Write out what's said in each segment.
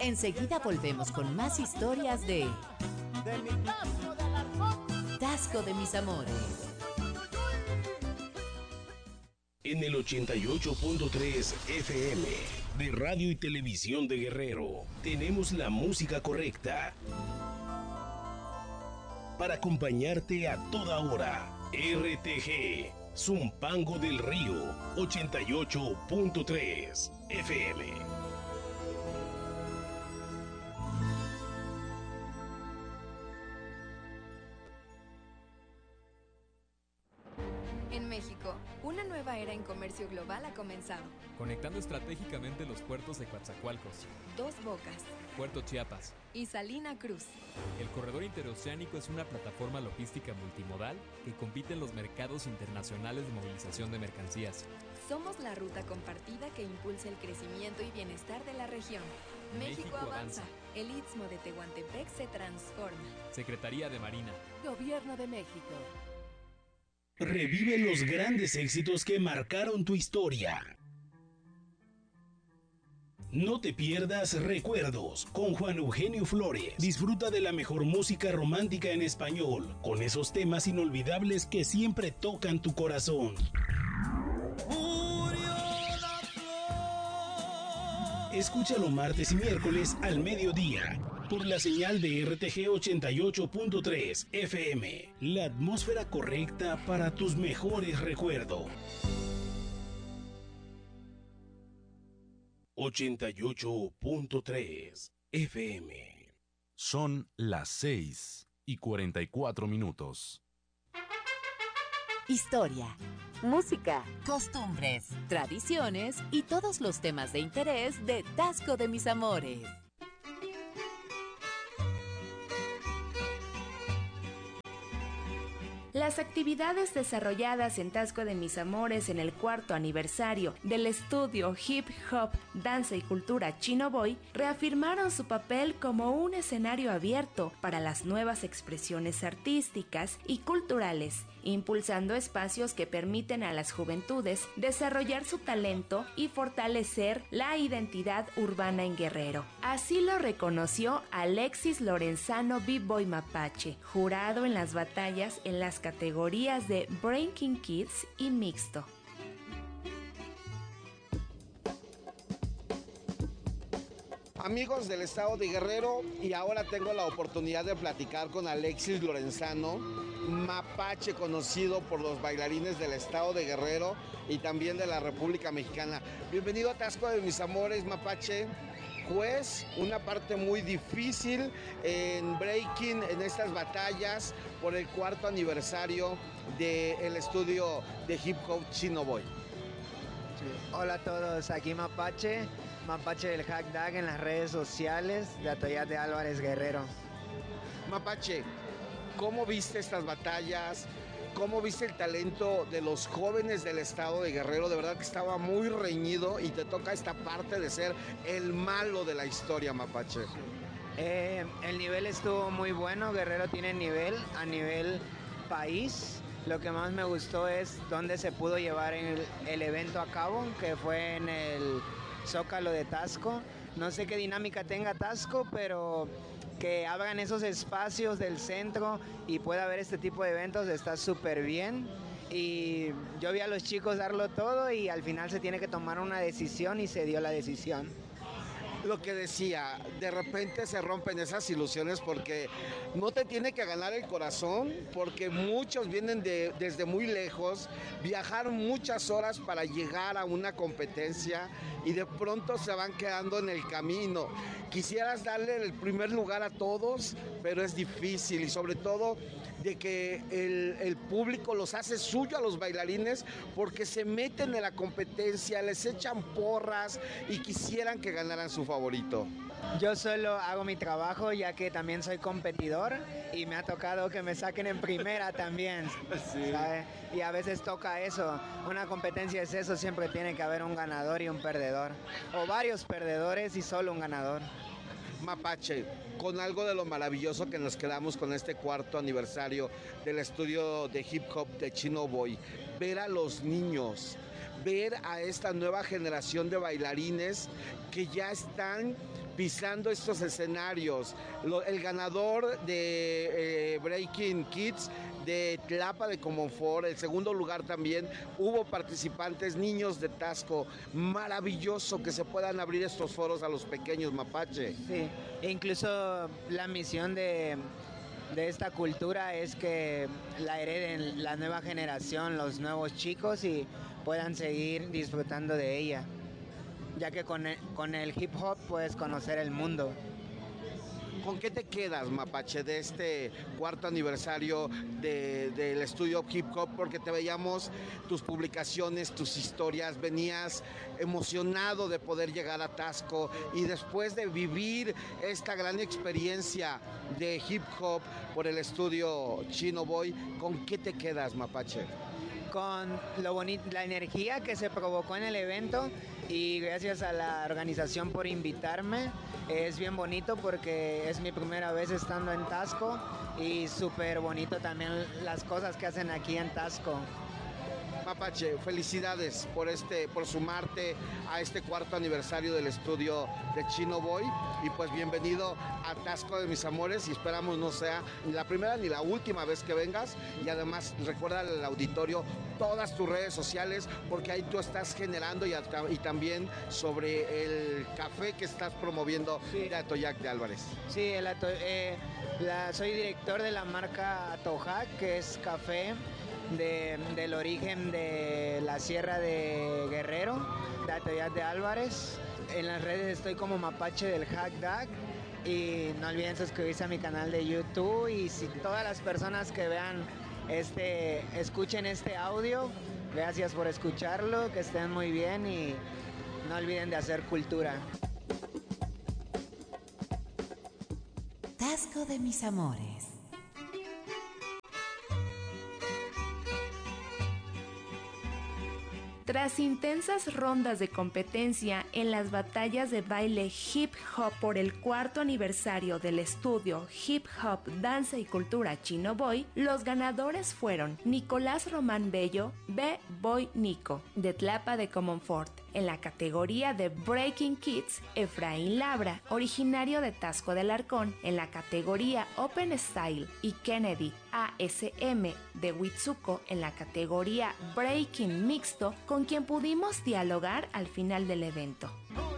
Enseguida volvemos con más historias de mi Tasco de Alarcón. Tasco de mis amores. En el 88.3 FM de Radio y Televisión de Guerrero tenemos la música correcta para acompañarte a toda hora. RTG, Zumpango del Río, 88.3 FM. En México, una nueva era en comercio global ha comenzado. Conectando estratégicamente los puertos de Coatzacoalcos, Dos Bocas, Puerto Chiapas y Salina Cruz. El corredor interoceánico es una plataforma logística multimodal que compite en los mercados internacionales de movilización de mercancías. Somos la ruta compartida que impulsa el crecimiento y bienestar de la región. México avanza. El Istmo de Tehuantepec se transforma. Secretaría de Marina. Gobierno de México. Revive los grandes éxitos que marcaron tu historia. No te pierdas Recuerdos con Juan Eugenio Flores. Disfruta de la mejor música romántica en español, con esos temas inolvidables que siempre tocan tu corazón. Escúchalo martes y miércoles al mediodía por la señal de RTG 88.3 FM. La atmósfera correcta para tus mejores recuerdos. 88.3 FM. Son las 6:44. Historia, música, costumbres, tradiciones y todos los temas de interés de Tasco de mis amores. Las actividades desarrolladas en Tasco de mis amores en el 4º aniversario del estudio Hip Hop, Danza y Cultura Chino Boy reafirmaron su papel como un escenario abierto para las nuevas expresiones artísticas y culturales, impulsando espacios que permiten a las juventudes desarrollar su talento y fortalecer la identidad urbana en Guerrero. Así lo reconoció Alexis Lorenzano B-Boy Mapache, jurado en las batallas en las categorías de Breaking Kids y Mixto. Amigos del estado de Guerrero, y ahora tengo la oportunidad de platicar con Alexis Lorenzano, Mapache, conocido por los bailarines del estado de Guerrero y también de la República Mexicana. Bienvenido a Tasco de mis amores, Mapache. Juez, una parte muy difícil en breaking, en estas batallas por el 4º aniversario del estudio de Hip Hop Chino Boy. Sí. Hola a todos, aquí Mapache del Hackdag en las redes sociales de Atoyat de Álvarez Guerrero. Mapache, ¿cómo viste estas batallas? ¿Cómo viste el talento de los jóvenes del estado de Guerrero? De verdad que estaba muy reñido y te toca esta parte de ser el malo de la historia, Mapache. El nivel estuvo muy bueno, Guerrero tiene nivel a nivel país. Lo que más me gustó es dónde se pudo llevar el evento a cabo, que fue en el Zócalo de Tasco. No sé qué dinámica tenga Tasco, pero que abran esos espacios del centro y pueda haber este tipo de eventos está súper bien. Y yo vi a los chicos darlo todo y al final se tiene que tomar una decisión y se dio la decisión. Lo que decía, de repente se rompen esas ilusiones porque no te tiene que ganar el corazón, porque muchos vienen desde muy lejos, viajar muchas horas para llegar a una competencia y de pronto se van quedando en el camino. Quisieras darle el primer lugar a todos, pero es difícil, y sobre todo de que el público los hace suyo a los bailarines porque se meten en la competencia, les echan porras y quisieran que ganaran su favorito. Yo solo hago mi trabajo ya que también soy competidor y me ha tocado que me saquen en primera también, sí. ¿Sabe? Y a veces toca eso, una competencia es eso, siempre tiene que haber un ganador y un perdedor, o varios perdedores y solo un ganador. Mapache, con algo de lo maravilloso que nos quedamos con este 4º aniversario del estudio de hip hop de Chino Boy, ver a los niños, ver a esta nueva generación de bailarines que ya están pisando estos escenarios. El ganador de Breaking Kids de Tlapa de Comonfort, el segundo lugar también, hubo participantes, niños de Taxco. Maravilloso que se puedan abrir estos foros a los pequeños, Mapache. Sí, e incluso la misión de esta cultura es que la hereden la nueva generación, los nuevos chicos, y puedan seguir disfrutando de ella, ya que con el hip hop puedes conocer el mundo. ¿Con qué te quedas, Mapache, de este cuarto aniversario del estudio Hip Hop? Porque te veíamos tus publicaciones, tus historias, venías emocionado de poder llegar a Taxco, y después de vivir esta gran experiencia de hip hop por el estudio Chino Boy, ¿con qué te quedas, Mapache? Con lo bonito, la energía que se provocó en el evento, y gracias a la organización por invitarme. Es bien bonito porque es mi primera vez estando en Taxco, y súper bonito también las cosas que hacen aquí en Taxco. Mapache, felicidades por sumarte a este cuarto aniversario del estudio de Chino Boy, y pues bienvenido a Taxco de mis amores, y esperamos no sea ni la primera ni la última vez que vengas. Y además recuerda al auditorio todas tus redes sociales, porque ahí tú estás generando, y también sobre el café que estás promoviendo, sí, de Atoyac de Álvarez. Sí, soy director de la marca Atojac, que es café del origen de la Sierra de Guerrero, de Atoyac de Álvarez. En las redes estoy como Mapache del Hackdag, y no olviden suscribirse a mi canal de YouTube. Y si todas las personas que escuchen este audio, gracias por escucharlo, que estén muy bien, y no olviden de hacer cultura. Taxco de mis amores. Tras intensas rondas de competencia en las batallas de baile hip hop por el cuarto aniversario del estudio Hip Hop, Danza y Cultura Chino Boy, los ganadores fueron Nicolás Román Bello, B-Boy Nico, de Tlapa de Comonfort. En la categoría de Breaking Kids, Efraín Labra, originario de Taxco del Arcón. En la categoría Open Style, y Kennedy ASM de Huitzuco. En la categoría Breaking Mixto, con quien pudimos dialogar al final del evento.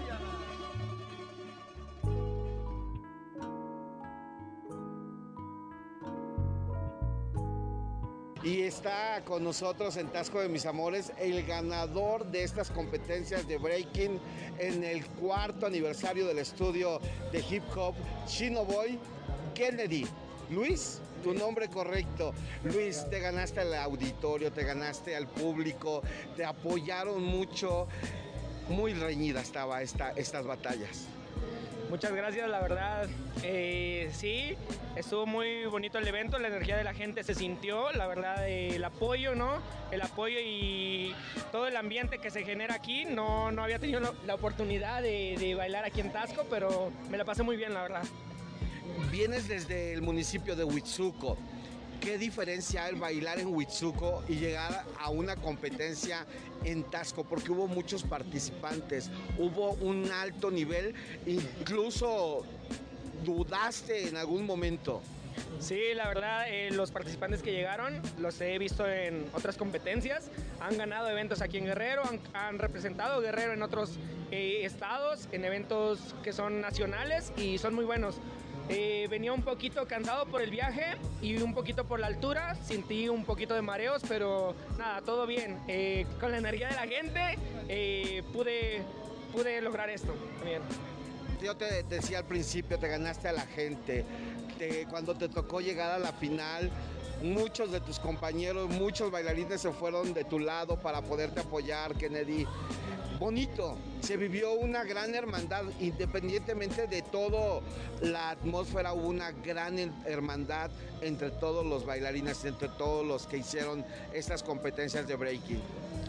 Y está con nosotros en Taxco de mis amores el ganador de estas competencias de breaking en el cuarto aniversario del estudio de hip hop Chino Boy, Kennedy. Luis, tu nombre correcto. Luis, te ganaste al auditorio, te ganaste al público, te apoyaron mucho. Muy reñida estaba estas batallas. Muchas gracias, la verdad, sí, estuvo muy bonito el evento, la energía de la gente se sintió, la verdad, el apoyo, ¿no? El apoyo y todo el ambiente que se genera aquí, no había tenido la oportunidad de bailar aquí en Taxco, pero me la pasé muy bien, la verdad. Vienes desde el municipio de Huitzuco. ¿Qué diferencia hay bailar en Huitzuco y llegar a una competencia en Taxco? Porque hubo muchos participantes, hubo un alto nivel, incluso dudaste en algún momento. Sí, la verdad, los participantes que llegaron los he visto en otras competencias, han ganado eventos aquí en Guerrero, han representado Guerrero en otros estados, en eventos que son nacionales, y son muy buenos. Venía un poquito cansado por el viaje y un poquito por la altura, sentí un poquito de mareos, pero nada, todo bien. Con la energía de la gente pude lograr esto también. Yo te decía al principio, te ganaste a la gente. Cuando te tocó llegar a la final, muchos de tus compañeros, muchos bailarines se fueron de tu lado para poderte apoyar, Kennedy. Bonito, se vivió una gran hermandad, independientemente de todo la atmósfera, hubo una gran hermandad entre todos los bailarines, entre todos los que hicieron estas competencias de breaking.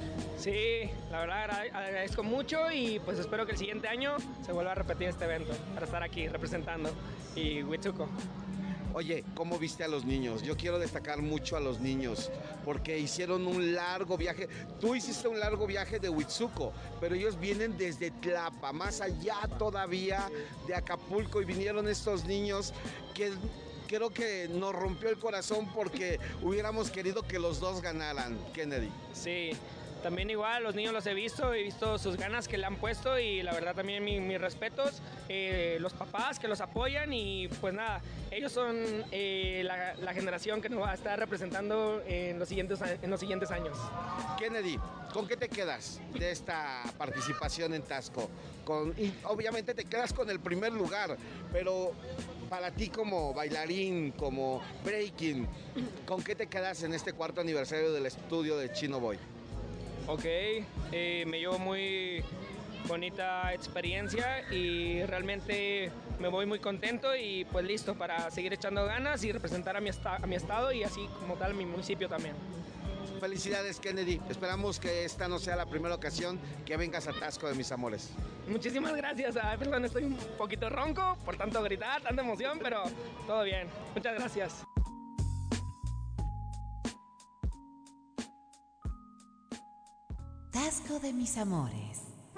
Sí, la verdad agradezco mucho, y pues espero que el siguiente año se vuelva a repetir este evento para estar aquí representando y Huitzuco. Oye, ¿cómo viste a los niños? Yo quiero destacar mucho a los niños porque hicieron un largo viaje. Tú hiciste un largo viaje de Huitzuco, pero ellos vienen desde Tlapa, más allá todavía de Acapulco, y vinieron estos niños que creo que nos rompió el corazón porque hubiéramos querido que los dos ganaran, Kennedy. Sí, también igual, los niños los he visto sus ganas que le han puesto y la verdad también mis respetos, los papás que los apoyan y pues nada, ellos son la generación que nos va a estar representando en los siguientes años. Kennedy, ¿con qué te quedas de esta participación en Taxco? Y obviamente te quedas con el primer lugar, pero para ti como bailarín, como breaking, ¿con qué te quedas en este 4º aniversario del estudio de Chino Boy? Ok, me llevo muy bonita experiencia y realmente me voy muy contento y pues listo para seguir echando ganas y representar a mi estado y así como tal mi municipio también. Felicidades, Kennedy. Esperamos que esta no sea la primera ocasión que vengas a Taxco de Mis Amores. Muchísimas gracias. Perdón, estoy un poquito ronco por tanto gritar, tanta emoción, pero todo bien. Muchas gracias. Taxco de Mis Amores.